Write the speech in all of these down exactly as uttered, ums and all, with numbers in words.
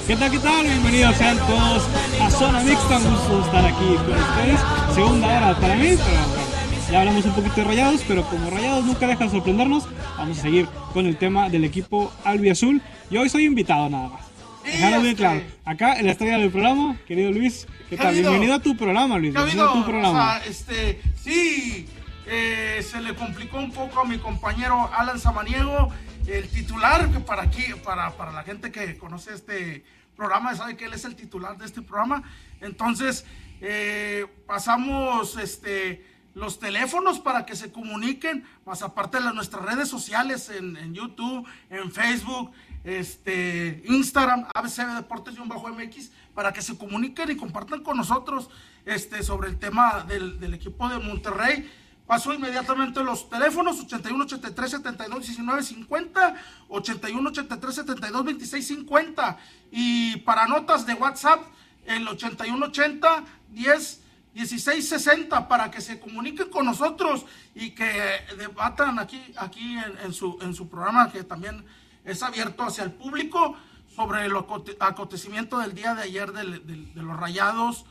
¿Qué tal, qué tal? Bienvenidos sean todos a Zona Mixta, un gusto estar aquí con ustedes. Segunda hora para mí, pero bueno, ya hablamos un poquito de Rayados, pero como Rayados nunca deja de sorprendernos, vamos a seguir con el tema del equipo albiazul. Y hoy soy invitado nada más. Dejalo bien claro. Acá en la estrella del programa, querido Luis, ¿qué tal? Bienvenido a tu programa, Luis. Bienvenido a tu programa. O sea, este, sí, eh, se le complicó un poco a mi compañero Alan Samaniego. El titular, que para aquí, para, para la gente que conoce este programa, sabe que él es el titular de este programa. Entonces, eh, pasamos este, los teléfonos para que se comuniquen, más aparte de las, nuestras redes sociales en, en YouTube, en Facebook, este, Instagram, A B C Deportes-M X, para que se comuniquen y compartan con nosotros este, sobre el tema del, del equipo de Monterrey. Paso inmediatamente los teléfonos: ochenta y uno, ochenta y tres, setenta y dos, diecinueve, cincuenta, ochenta y uno, ochenta y tres, setenta y dos, veintiséis, cincuenta, y para notas de WhatsApp el ochenta y uno, ochenta, diez, dieciséis, sesenta, para que se comuniquen con nosotros y que debatan aquí, aquí en, en, su, en su programa, que también es abierto hacia el público, sobre el acontecimiento del día de ayer de, de, de los Rayados,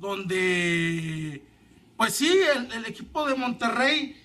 donde... Pues sí, el, el equipo de Monterrey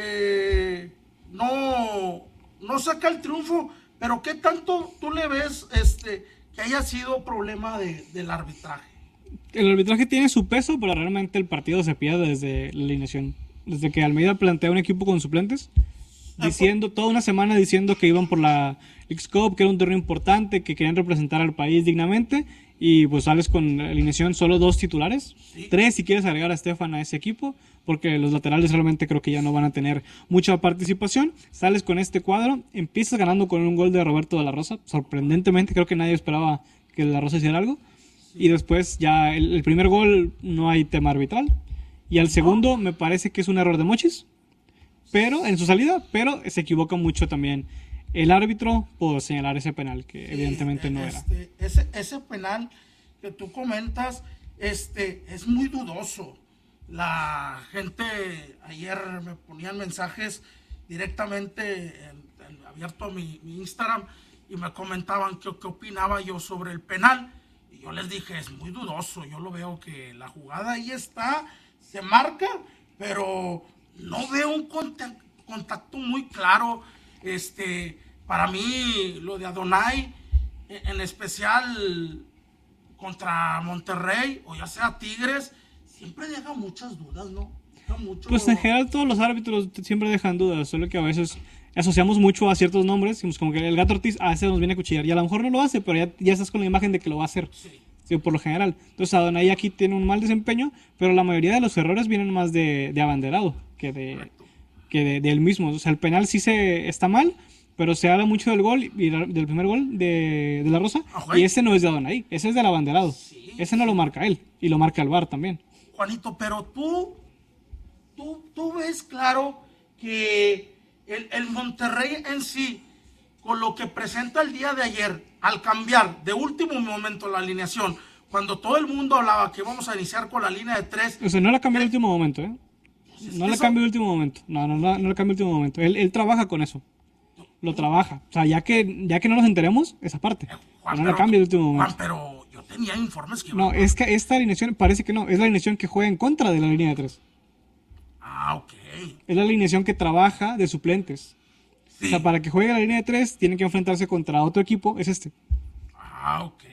eh, no, no saca el triunfo, pero ¿qué tanto tú le ves este, que haya sido problema de, del arbitraje? El arbitraje tiene su peso, pero realmente el partido se pierde desde la alineación. Desde que Almeida plantea un equipo con suplentes, diciendo toda una semana diciendo que iban por la Leagues Cup, que era un torneo importante, que querían representar al país dignamente. Y pues sales con la alineación solo dos titulares, sí. Tres si quieres agregar a Estefan a ese equipo, porque los laterales realmente creo que ya no van a tener mucha participación. Sales con este cuadro, empiezas ganando con un gol de Roberto de la Rosa, sorprendentemente, creo que nadie esperaba que de la Rosa hiciera algo. Sí. Y después ya el, el primer gol no hay tema arbitral, y al segundo me parece que es un error de Mochis, pero en su salida, pero se equivoca mucho también el árbitro por señalar ese penal, que sí, evidentemente no este, era. Ese, ese penal que tú comentas este, es muy dudoso. La gente ayer me ponían mensajes directamente en, en, abierto a mi, mi Instagram, y me comentaban qué, qué opinaba yo sobre el penal. Y yo les dije, es muy dudoso. Yo lo veo que la jugada ahí está, se marca, pero no veo un contacto, contacto muy claro. Este, para mí, lo de Adonai, en especial contra Monterrey, o ya sea Tigres, siempre deja muchas dudas, ¿no? Deja mucho... Pues en general todos los árbitros siempre dejan dudas, solo que a veces asociamos mucho a ciertos nombres, como que el Gato Ortiz a veces nos viene a cuchillar, y a lo mejor no lo hace, pero ya, ya estás con la imagen de que lo va a hacer. Sí. Sí, por lo general. Entonces Adonai aquí tiene un mal desempeño, pero la mayoría de los errores vienen más de, de abanderado que de... que de, de él mismo. O sea, el penal sí se está mal, pero se habla mucho del gol, y del primer gol de, de la Rosa, okay. Y ese no es de Adonai, ese es del abanderado. Sí, ese no lo marca él, y lo marca el V A R también. Juanito, pero tú, tú, tú ves claro que el, el Monterrey en sí, con lo que presenta el día de ayer, al cambiar de último momento la alineación, cuando todo el mundo hablaba que vamos a iniciar con la línea de tres... O sea, no la cambió en el último momento, ¿eh? No le cambia el último momento. No, no, no, no le cambia el último momento. Él, él trabaja con eso. Lo trabaja. O sea, ya que, ya que no nos enteremos, esa parte. Eh, Juan, no pero, le cambia el último momento. Juan, pero yo tenía informes que... No, iban... es que esta alineación parece que no. Es la alineación que juega en contra de la línea de tres. Ah, ok. Es la alineación que trabaja de suplentes. Sí. O sea, para que juegue la línea de tres, tiene que enfrentarse contra otro equipo. Es este. Ah, ok.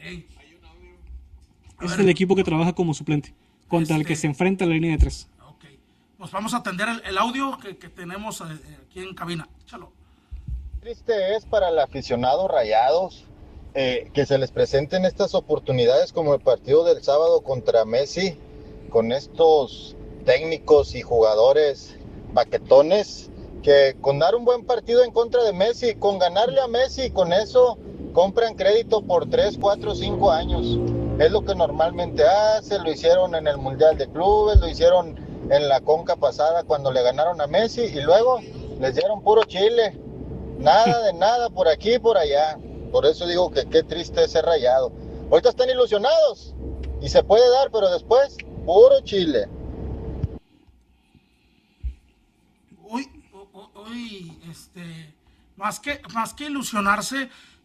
Es el equipo que trabaja como suplente. Contra este... el que se enfrenta a la línea de tres. Pues vamos a atender el, el audio que, que tenemos aquí en cabina. Échalo. Triste es para el aficionado Rayados eh, que se les presenten estas oportunidades como el partido del sábado contra Messi, con estos técnicos y jugadores baquetones, que con dar un buen partido en contra de Messi, con ganarle a Messi, con eso compran crédito por tres, cuatro, cinco años. Es lo que normalmente hacen, lo hicieron en el Mundial de Clubes, lo hicieron en la Conca pasada cuando le ganaron a Messi, y luego les dieron puro chile, nada de nada por aquí y por allá. Por eso digo que qué triste es ser Rayado. Ahorita están ilusionados y se puede dar, pero después puro chile. Hoy, hoy, este, más que, más que ilusionarse,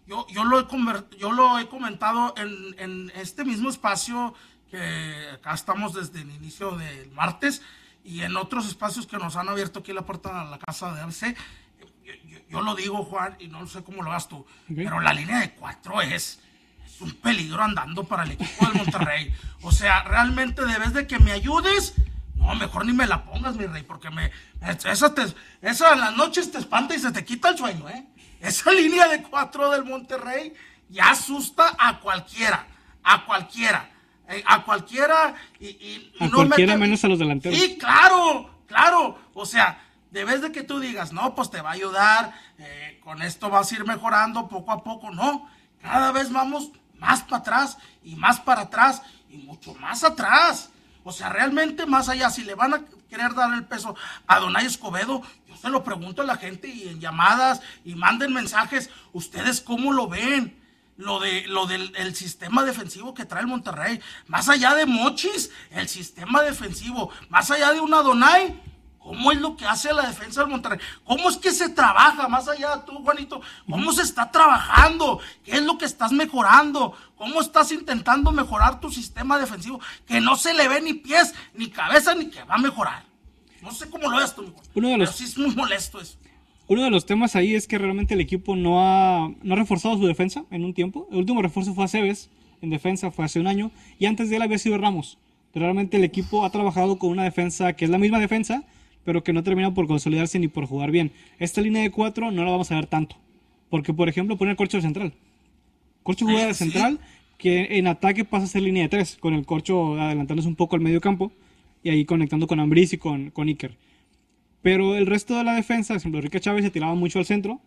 yo, yo, lo, he conver, yo lo he comentado en, en este mismo espacio que acá estamos desde el inicio del martes y en otros espacios que nos han abierto aquí la puerta a la casa de A B C. Yo, yo, yo lo digo, Juan, y no sé cómo lo hagas tú, okay. Pero la línea de cuatro es, es un peligro andando para el equipo del Monterrey. O sea, realmente debes de que me ayudes. No, mejor ni me la pongas, mi rey, porque me, esa, te, esa en las noches te espanta y se te quita el sueño, ¿eh? Esa línea de cuatro del Monterrey ya asusta a cualquiera, a cualquiera, eh, a cualquiera. Y, y a no cualquiera mete... menos a los delanteros. Sí, claro, claro. O sea, debes de que tú digas, no, pues te va a ayudar, eh, con esto vas a ir mejorando poco a poco. No, cada vez vamos más para atrás y más para atrás y mucho más atrás. O sea, realmente más allá, si le van a querer dar el peso a Donay Escobedo, yo se lo pregunto a la gente y en llamadas y manden mensajes, ¿ustedes cómo lo ven? Lo, de, lo del el sistema defensivo que trae el Monterrey, más allá de Mochis, el sistema defensivo, más allá de una Donay, ¿cómo es lo que hace la defensa del Monterrey? ¿Cómo es que se trabaja? Más allá de tú, Juanito, ¿cómo se está trabajando? ¿Qué es lo que estás mejorando? ¿Cómo estás intentando mejorar tu sistema defensivo? Que no se le ve ni pies, ni cabeza, ni que va a mejorar. No sé cómo lo ves tú, uno de los, pero sí es muy molesto eso. Uno de los temas ahí es que realmente el equipo no ha, no ha reforzado su defensa en un tiempo. El último refuerzo fue Aceves en defensa, fue hace un año, y antes de él había sido Ramos. Pero realmente el equipo ha trabajado con una defensa que es la misma defensa, pero que no termina por consolidarse ni por jugar bien. Esta línea de cuatro no la vamos a ver tanto. Porque, por ejemplo, pone el Corcho de central. Corcho juega de central, que en ataque pasa a ser línea de tres, con el Corcho adelantándose un poco al medio campo, y ahí conectando con Ambriz y con, con Iker. Pero el resto de la defensa, por ejemplo, Enrique Chávez se tiraba mucho al centro,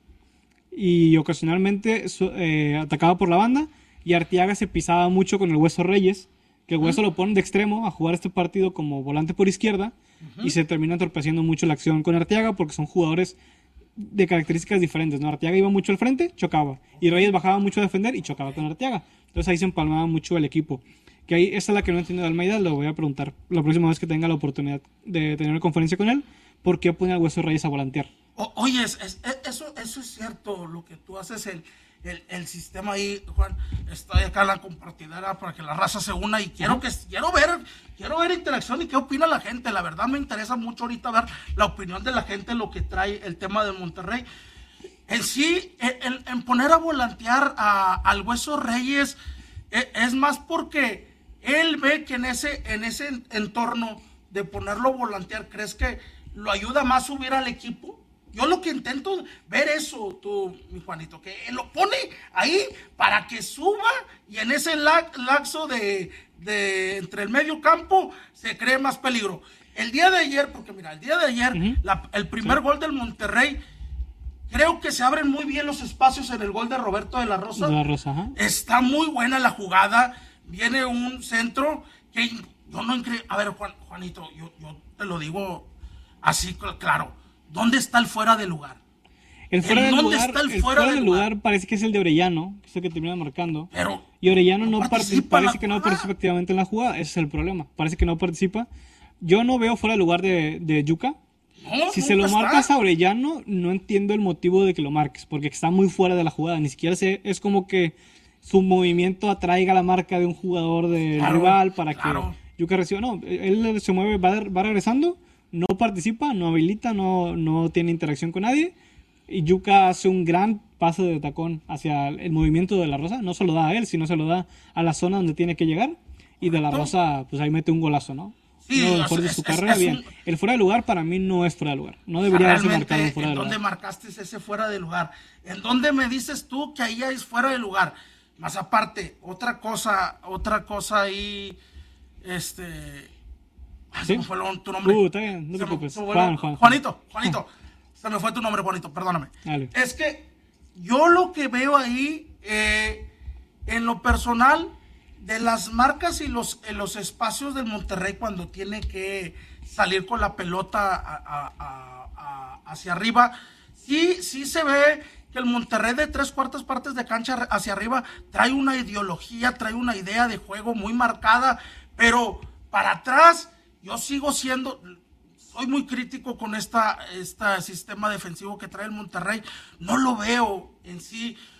y ocasionalmente eh, atacaba por la banda, y Arteaga se pisaba mucho con el Hueso Reyes, que el Hueso uh-huh. lo ponen de extremo a jugar este partido como volante por izquierda, uh-huh. y se termina entorpeciendo mucho la acción con Arteaga porque son jugadores de características diferentes, ¿no? Arteaga iba mucho al frente, chocaba, y Reyes bajaba mucho a defender y chocaba con Arteaga. Entonces ahí se empalmaba mucho el equipo. Que ahí esa es la que no entiendo de Almeida, lo voy a preguntar la próxima vez que tenga la oportunidad de tener una conferencia con él, ¿por qué pone al Hueso Reyes a volantear? O, oye, es, es, eso, eso es cierto, lo que tú haces, el El, el sistema ahí, Juan, está acá en la compartidera para que la raza se una y quiero que quiero ver quiero ver interacción y qué opina la gente. La verdad me interesa mucho ahorita ver la opinión de la gente, lo que trae el tema del Monterrey. En sí, en, en poner a volantear a, al Hueso Reyes es, es más porque él ve que en ese, en ese entorno de ponerlo a volantear, ¿crees que lo ayuda más a subir al equipo? Yo lo que intento ver eso, tú, mi Juanito, que lo pone ahí para que suba y en ese laxo de, de entre el medio campo se cree más peligro. El día de ayer, porque mira, el día de ayer, uh-huh. la, el primer sí. gol del Monterrey, creo que se abren muy bien los espacios en el gol de Roberto de la Rosa. De la Rosa, ajá. Está muy buena la jugada, viene un centro que yo no incre... A ver, Juan, Juanito, yo, yo te lo digo así, claro. ¿Dónde está el fuera de lugar? El fuera de ¿Dónde lugar, está el, el fuera, fuera de lugar? lugar Parece que es el de Orellano, que es el que termina marcando. Pero y Orellano no, no participa, parece que no participa activamente en la jugada. Ese es el problema. Parece que no participa. Yo no veo fuera de lugar de, de Yuka. No, si se lo marcas está. a Orellano, no entiendo el motivo de que lo marques, porque está muy fuera de la jugada. Ni siquiera se, es como que su movimiento atraiga la marca de un jugador del claro, rival para claro. que Yuka reciba. No, él se mueve, va, va regresando. No participa, no habilita, no, no tiene interacción con nadie. Y Yuka hace un gran pase de tacón hacia el movimiento de la Rosa. No se lo da a él, sino se lo da a la zona donde tiene que llegar. Y de la Rosa, pues ahí mete un golazo, ¿no? Sí, Uno de mejor de su es, carrera, es bien. Un... El fuera de lugar para mí no es fuera de lugar. No debería haberse marcado un fuera de lugar. ¿En dónde marcaste ese fuera de lugar? ¿En dónde me dices tú que ahí es fuera de lugar? Más aparte, otra cosa, otra cosa ahí, este... Ay, ¿sí? Se me fue tu nombre. Uh, está bien, no te preocupes. Juan, Juan, Juanito, Juanito. Se me fue tu nombre, Juanito, perdóname. Dale. Es que yo lo que veo ahí, eh, en lo personal, de las marcas y los, en los espacios del Monterrey cuando tiene que salir con la pelota a, a, a, a, hacia arriba, sí, sí se ve que el Monterrey de tres cuartas partes de cancha hacia arriba trae una ideología, trae una idea de juego muy marcada, pero para atrás... Yo sigo siendo, soy muy crítico con esta, este sistema defensivo que trae el Monterrey. No lo veo en sí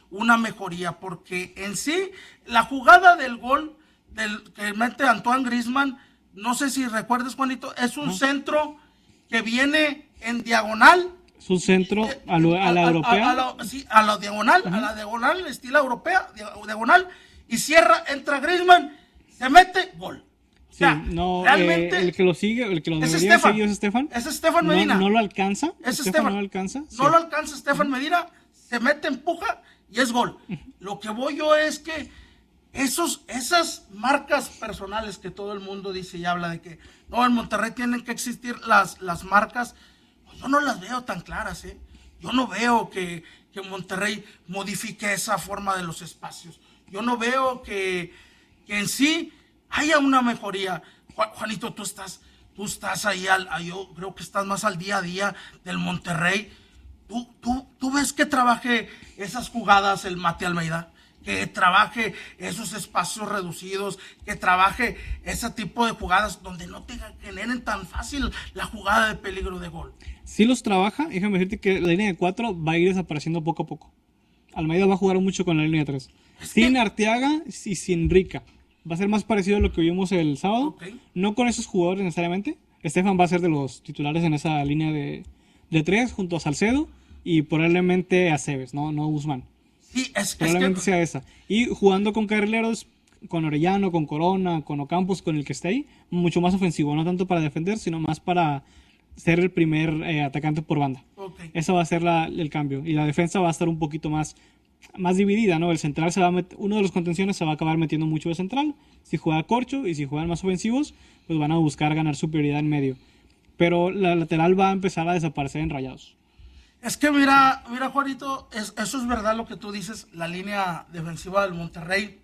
una mejoría, porque en sí, la jugada del gol del que mete Antoine Griezmann, no sé si recuerdas, Juanito, es un ¿no? centro que viene en diagonal. Es un centro a, lo, a la a, europea. A, a, a, la, sí, a la diagonal, uh-huh. a la diagonal, estilo europea, diagonal, y cierra, entra Griezmann, se mete, gol. Sí, o sea, no, realmente, eh, el que lo sigue, el que lo debería Estefan, seguir es Estefan. Es Estefan Medina. No, no lo alcanza. Es Estefan. No lo alcanza. Sí. No lo alcanza Estefan Medina, se mete, empuja y es gol. Uh-huh. Lo que voy yo es que esos, esas marcas personales que todo el mundo dice y habla de que no, en Monterrey tienen que existir las, las marcas, pues yo no las veo tan claras, ¿eh? Yo no veo que, que Monterrey modifique esa forma de los espacios. Yo no veo que, que en sí haya una mejoría. Juanito, tú estás, tú estás ahí, al, yo creo que estás más al día a día del Monterrey. Tú, tú, tú ves que trabaje esas jugadas el Mate Almeida, que trabaje esos espacios reducidos, que trabaje ese tipo de jugadas donde no te generen tan fácil la jugada de peligro de gol. Sí los trabaja, déjame decirte que la línea de cuatro va a ir desapareciendo poco a poco. Almeida va a jugar mucho con la línea de tres. Sin que... Arteaga y sin Rica. Va a ser más parecido a lo que vimos el sábado. Okay. No con esos jugadores necesariamente. Estefan va a ser de los titulares en esa línea de, de tres junto a Salcedo y probablemente a Cebes, no, no Guzmán. Sí, es, probablemente es que... sea esa. Y jugando con carrileros, con Orellano, con Corona, con Ocampos, con el que esté ahí, mucho más ofensivo. No tanto para defender, sino más para ser el primer eh, atacante por banda. Okay. Eso va a ser la, el cambio. Y la defensa va a estar un poquito más... más dividida, ¿no? El central se va a met- uno de los contenciones se va a acabar metiendo mucho de central. Si juega corcho y si juegan más ofensivos, pues van a buscar ganar superioridad en medio. Pero la lateral va a empezar a desaparecer en Rayados. Es que mira, mira Juanito, es, eso es verdad lo que tú dices, la línea defensiva del Monterrey,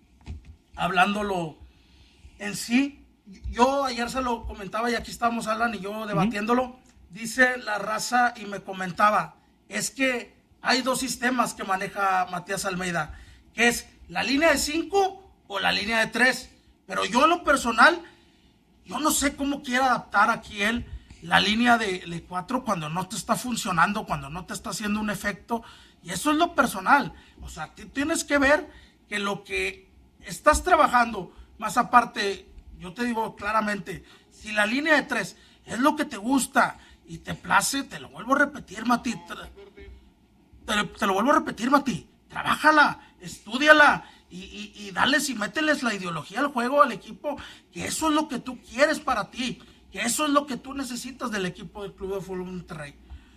hablándolo en sí. Yo ayer se lo comentaba y aquí estábamos Alan y yo debatiéndolo. Uh-huh. Dice la raza y me comentaba, es que hay dos sistemas que maneja Matías Almeida, que es la línea de cinco o la línea de tres. Pero yo en lo personal, yo no sé cómo quiere adaptar aquí él la línea de, de cuatro cuando no te está funcionando, cuando no te está haciendo un efecto. Y eso es lo personal. O sea, t- tienes que ver que lo que estás trabajando, más aparte, yo te digo claramente, si la línea de tres es lo que te gusta y te place, te lo vuelvo a repetir, Mati. Te, te lo vuelvo a repetir, Mati. Trabájala, estúdiala y, y, y dales y mételes la ideología al juego, al equipo, que eso es lo que tú quieres para ti, que eso es lo que tú necesitas del equipo del Club de Fútbol Monterrey.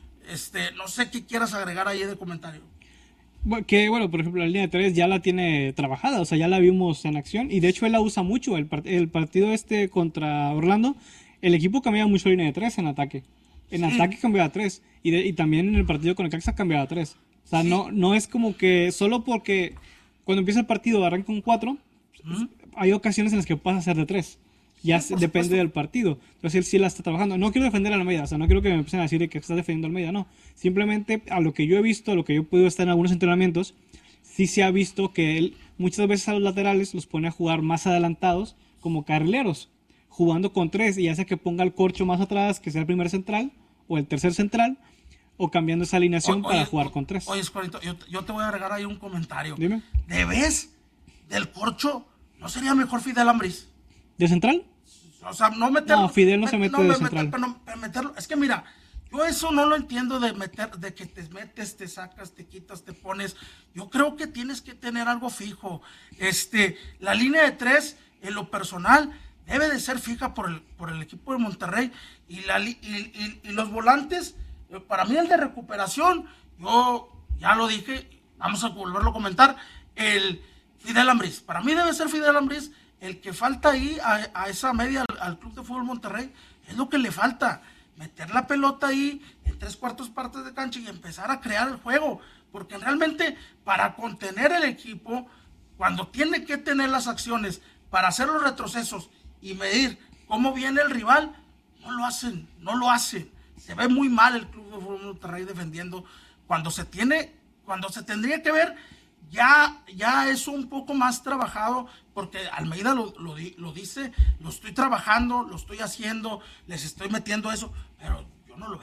Este, no sé qué quieras agregar ahí de comentario. Que bueno, por ejemplo, la línea de tres ya la tiene trabajada, o sea, ya la vimos en acción y de hecho él la usa mucho. El, part- el partido este contra Orlando, el equipo cambiaba mucho la línea de tres en ataque. En sí. ataque cambiaba a tres y, de, y también en el partido con el Caxa cambiaba a tres. O sea, sí. no, no es como que solo porque cuando empieza el partido arranca con cuatro, ¿Mm? hay ocasiones en las que pasa a ser de tres. Ya sí, se, depende del partido. Entonces él sí la está trabajando. No quiero defender a Almeida, o sea, no quiero que me empiecen a decir que estás defendiendo a Almeida, no. Simplemente a lo que yo he visto, a lo que yo he podido estar en algunos entrenamientos, sí se ha visto que él muchas veces a los laterales los pone a jugar más adelantados como carrileros, jugando con tres y hace que ponga el corcho más atrás, que sea el primer central o el tercer central, o cambiando esa alineación o, para oye, jugar con tres. Oye, Escuarito, yo, yo te voy a agregar ahí un comentario. Dime. ¿De vez del corcho no sería mejor Fidel Ambriz? ¿De central? O sea, no meterlo. No, Fidel no se mete no, de me, central. Meter, pero, pero meterlo, es que mira, yo eso no lo entiendo de meter, de que te metes, te sacas, te quitas, te pones. Yo creo que tienes que tener algo fijo. Este, la línea de tres, en lo personal, debe de ser fija por el, por el equipo de Monterrey. Y, la, y, y, y los volantes, para mí el de recuperación, yo ya lo dije, vamos a volverlo a comentar, el Fidel Ambriz. Para mí debe ser Fidel Ambriz. El que falta ahí a, a esa media al, al Club de Fútbol Monterrey es lo que le falta. Meter la pelota ahí en tres cuartos partes de cancha y empezar a crear el juego. Porque realmente para contener el equipo, cuando tiene que tener las acciones para hacer los retrocesos y medir cómo viene el rival, no lo hacen, no lo hacen. Se ve muy mal el Club de Fútbol Monterrey defendiendo. Cuando se tiene, cuando se tendría que ver, ya, ya es un poco más trabajado, porque Almeida lo, lo, lo dice, lo estoy trabajando, lo estoy haciendo, les estoy metiendo eso, pero yo no lo veo, yo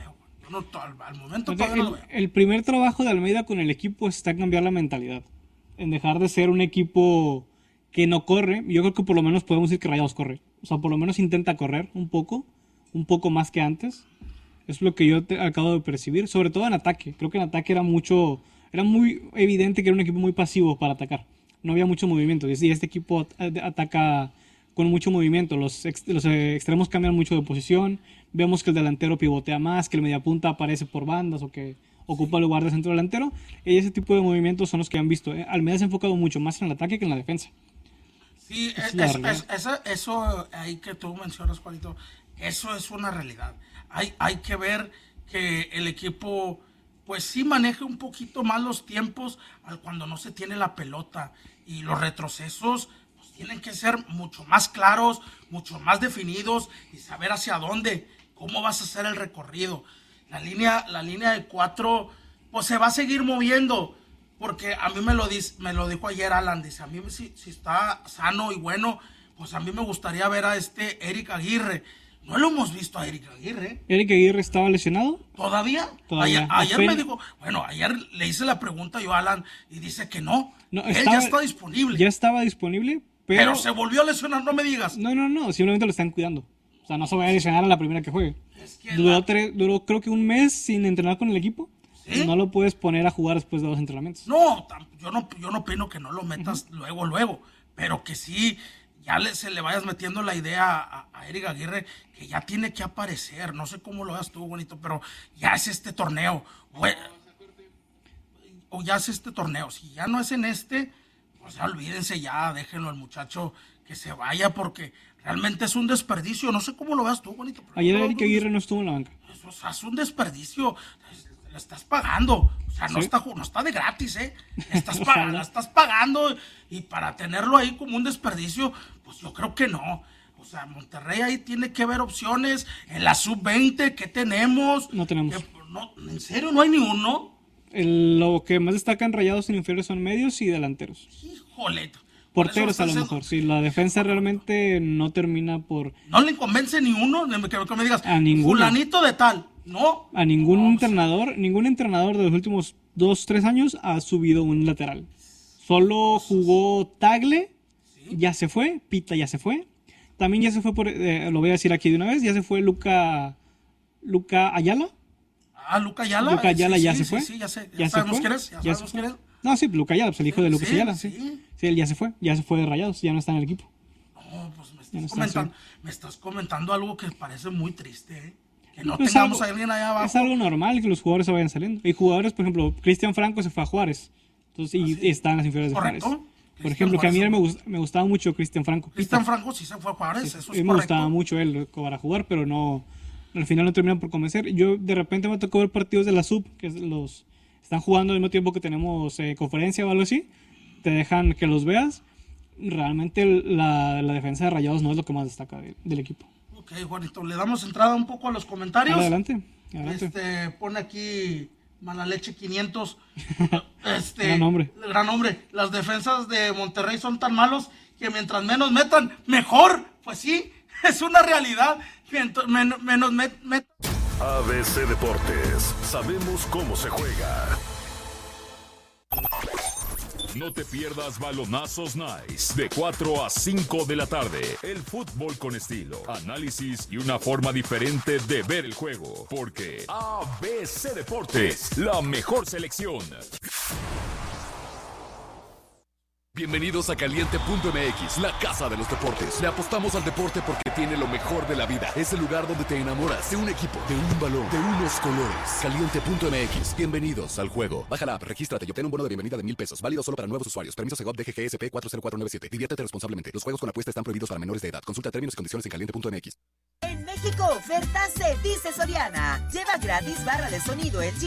No, al, al momento El, todavía no lo veo. el primer trabajo de Almeida con el equipo está en cambiar la mentalidad. En dejar de ser un equipo que no corre. Yo creo que por lo menos podemos decir que Rayados corre. O sea, por lo menos intenta correr un poco. Un poco más que antes. Es lo que yo te, acabo de percibir. Sobre todo en ataque. Creo que en ataque era mucho... Era muy evidente que era un equipo muy pasivo para atacar. No había mucho movimiento. Y este equipo ataca con mucho movimiento. Los, ex, los extremos cambian mucho de posición. Vemos que el delantero pivotea más, que el mediapunta aparece por bandas o que ocupa el lugar de centro delantero. Y ese tipo de movimientos son los que han visto. Almeida se ha enfocado mucho más en el ataque que en la defensa. Sí, es, es, es, es, eso ahí que tú mencionas, Juanito, eso es una realidad. Hay, hay que ver que el equipo... pues sí maneje un poquito más los tiempos al cuando no se tiene la pelota, y los retrocesos pues tienen que ser mucho más claros, mucho más definidos, y saber hacia dónde, cómo vas a hacer el recorrido. La línea, la línea de cuatro pues se va a seguir moviendo, porque a mí me lo, dice, me lo dijo ayer Alan, dice, a mí si, si está sano y bueno, pues a mí me gustaría ver a este Eric Aguirre. No lo hemos visto a Eric Aguirre. ¿Eric Aguirre estaba lesionado? ¿Todavía? Todavía. Ayer, ayer me dijo, bueno, ayer le hice la pregunta yo a Alan y dice que no. no Él estaba, ya está disponible. Ya estaba disponible, pero... Pero se volvió a lesionar, no me digas. No, no, no, simplemente lo están cuidando. O sea, no se vaya a lesionar a la primera que juegue. Es que duró, la... tres, duró creo que un mes sin entrenar con el equipo. ¿Sí? No lo puedes poner a jugar después de dos entrenamientos. No, yo no, yo no opino que no lo metas uh-huh. luego, luego. Pero que sí... ya le, se le vayas metiendo la idea a, a Eric Aguirre que ya tiene que aparecer. No sé cómo lo veas tú, bonito, pero ya es este torneo. O, o ya es este torneo. Si ya no es en este, pues ya olvídense ya, déjenlo al muchacho que se vaya, porque realmente es un desperdicio. No sé cómo lo veas tú, bonito. Pero ayer Eric Aguirre no estuvo en la banca. Eso, o sea, es un desperdicio. Le estás pagando. O sea, no, ¿sí? está, no está de gratis, ¿eh? Estás pagando, estás pagando, y para tenerlo ahí como un desperdicio, pues yo creo que no. O sea, Monterrey ahí tiene que ver opciones. En la sub veinte, ¿qué tenemos? No tenemos. ¿Qué, no, ¿en serio no hay ni uno? El, lo que más destacan Rayados en inferiores son medios y delanteros. Híjole. Porteros a lo mejor, sí, la defensa realmente no termina por... No le convence ni uno, que, que me digas, a ninguno. Fulanito de tal, ¿no? A ningún no, entrenador, sí. ningún entrenador de los últimos dos, tres años ha subido un lateral. Solo jugó Tagle, ¿sí? Ya se fue, Pita ya se fue. También ya se fue, por, eh, lo voy a decir aquí de una vez, ya se fue Luca, Luca Ayala. Ah, Luca Ayala. Luca Ayala sí, ya sí, se sí, fue. Sí, ya, sé, ya, ya sabemos se fue. quién es, ya, ya sabemos quién es. No, sí, Luca Ayala, pues el hijo de Lucas sí, Ayala, sí. sí. Sí, él ya se fue, ya se fue de Rayados, ya no está en el equipo. No, pues me estás, no comentando, me estás comentando algo que parece muy triste, ¿eh? Que no pues tengamos algo, a alguien allá abajo. Es algo normal que los jugadores se vayan saliendo. Hay jugadores, por ejemplo, Cristian Franco se fue a Juárez. Entonces, y ¿Ah, sí? está en las inferiores de Juárez. Por Cristian ejemplo, Juárez, que a mí me, gust, me gustaba mucho Cristian Franco. Cristian Franco sí se fue a Juárez, sí, eso es correcto. Me gustaba mucho él para jugar, pero no, al final no terminan por convencer. Yo de repente me tocó ver partidos de la sub, que los están jugando al mismo tiempo que tenemos eh, conferencia o algo así. Te dejan que los veas. Realmente la, la defensa de Rayados no es lo que más destaca de, del equipo. Ok, Juanito, le damos entrada un poco a los comentarios. Adelante, adelante. Este, pone aquí Malaleche quinientos. Este, gran nombre. Gran nombre. Las defensas de Monterrey son tan malos que mientras menos metan, mejor. Pues sí, es una realidad. Mientras, men, menos met, met. A B C Deportes, sabemos cómo se juega. No te pierdas Balonazos Nice, de cuatro a cinco de la tarde. El fútbol con estilo, análisis y una forma diferente de ver el juego. Porque A B C Deportes, la mejor selección. Bienvenidos a Caliente punto M X, la casa de los deportes. Le apostamos al deporte porque tiene lo mejor de la vida. Es el lugar donde te enamoras de un equipo, de un balón, de unos colores. Caliente punto M X, bienvenidos al juego. Baja la app, regístrate y obtén un bono de bienvenida de mil pesos. Válido solo para nuevos usuarios. Permiso Segov D G G S P cuatro cero cuatro nueve siete. Diviértete responsablemente. Los juegos con apuesta están prohibidos para menores de edad. Consulta términos y condiciones en Caliente punto M X. En México, oferta se dice Soriana. Lleva gratis barra de sonido L G